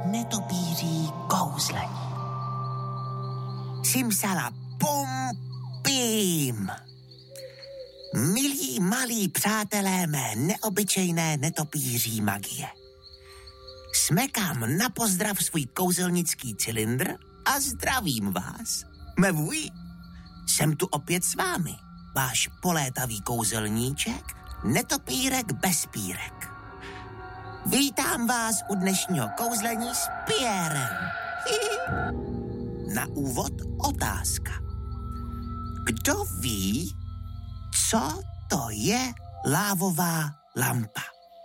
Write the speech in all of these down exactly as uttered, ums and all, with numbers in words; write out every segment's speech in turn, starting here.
netopíří kouzlení. Simsala pum pím. Milí malí přátelé mé neobyčejné netopíří magie. Smekám na pozdrav svůj kouzelnický cylindr a zdravím vás. Mevuj, jsem tu opět s vámi, váš polétavý kouzelníček, netopírek bez pírek. Vítám vás u dnešního kouzlení s Pierrem. Na úvod otázka. Kdo ví, co to je lávová lampa?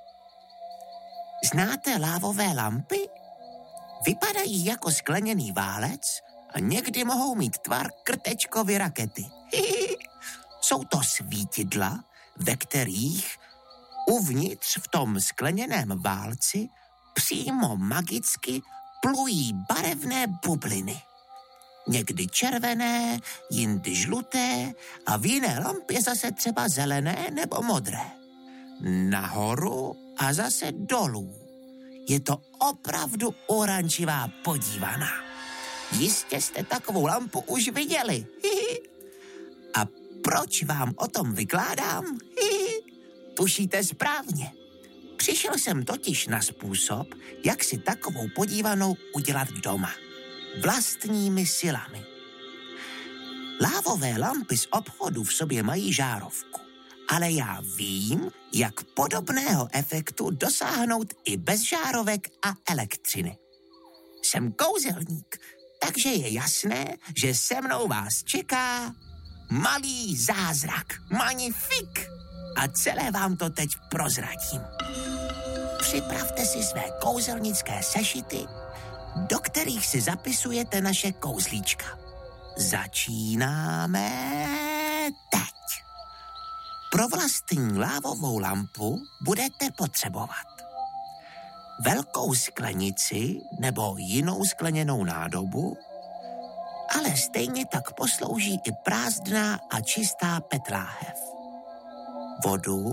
Znáte lávové lampy? Vypadají jako skleněný válec a někdy mohou mít tvar krtečkovy rakety. Jsou to svítidla, ve kterých uvnitř v tom skleněném válci přímo magicky plují barevné bubliny. Někdy červené, jindy žluté a v jiné lampě zase třeba zelené nebo modré. Nahoru a zase dolů. Je to opravdu oranživá podívaná. Jistě jste takovou lampu už viděli. A proč vám o tom vykládám? Tušíte správně. Přišel jsem totiž na způsob, jak si takovou podívanou udělat doma. Vlastními silami. Lávové lampy z obchodu v sobě mají žárovku, ale já vím, jak podobného efektu dosáhnout i bez žárovek a elektřiny. Jsem kouzelník, takže je jasné, že se mnou vás čeká malý zázrak, magnifik. A celé vám to teď prozradím. Připravte si své kouzelnické sešity, do kterých si zapisujete naše kouzlíčka. Začínáme teď. Pro vlastní lávovou lampu budete potřebovat velkou sklenici nebo jinou skleněnou nádobu, ale stejně tak poslouží i prázdná a čistá petláhev. Vodu,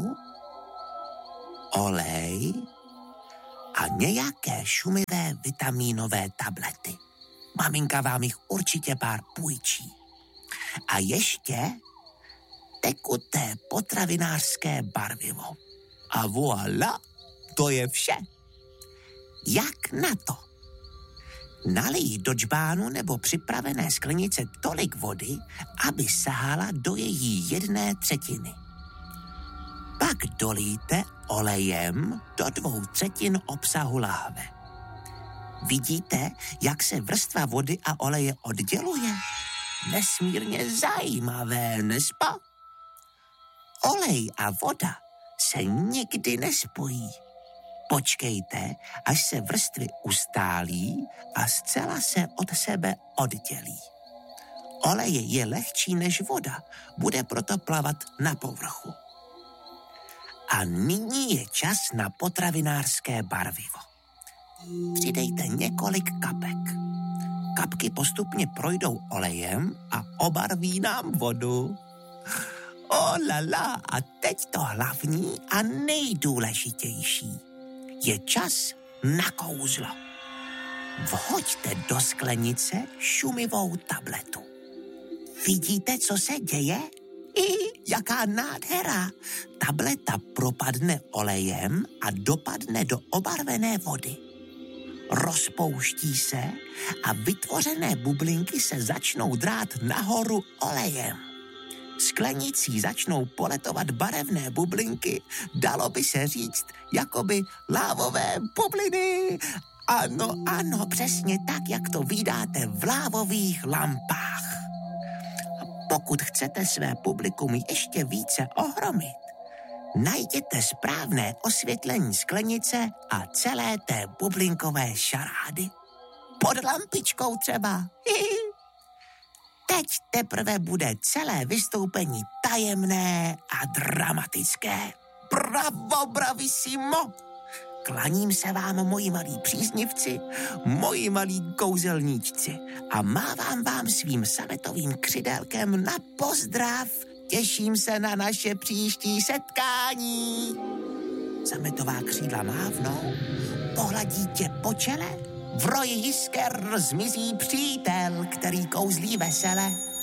olej a nějaké šumivé vitamínové tablety. Maminka vám jich určitě pár půjčí. A ještě tekuté potravinářské barvivo. A voilà, to je vše. Jak na to? Nalij do džbánu nebo připravené sklenice tolik vody, aby sahala do její jedné třetiny. Pak dolíte olejem do dvou třetin obsahu lahve. Vidíte, jak se vrstva vody a oleje odděluje? Nesmírně zajímavé, nespa? Olej a voda se nikdy nespojí. Počkejte, až se vrstvy ustálí a zcela se od sebe oddělí. Olej je lehčí než voda, bude proto plavat na povrchu. A nyní je čas na potravinářské barvivo. Přidejte několik kapek. Kapky postupně projdou olejem a obarví nám vodu. Oh la la, a teď to hlavní a nejdůležitější. Je čas na kouzlo. Vhoďte do sklenice šumivou tabletu. Vidíte, co se děje? I, jaká nádhera! Tableta propadne olejem a dopadne do obarvené vody. Rozpouští se a vytvořené bublinky se začnou drát nahoru olejem. Sklenicí začnou poletovat barevné bublinky, dalo by se říct, jakoby lávové bubliny. Ano, ano, přesně tak, jak to vídáte v lávových lampách. Pokud chcete své publikum ještě více ohromit, najděte správné osvětlení sklenice a celé té bublinkové šarády. Pod lampičkou třeba. Teď teprve bude celé vystoupení tajemné a dramatické. Bravo, bravissimo! Klaním se vám, moji malí příznivci, moji malí kouzelníčci a mávám vám svým sametovým křidélkem na pozdrav. Těším se na naše příští setkání. Sametová křídla mávnou, pohladí tě po čele, V roji jisker zmizí přítel, který kouzlí vesele.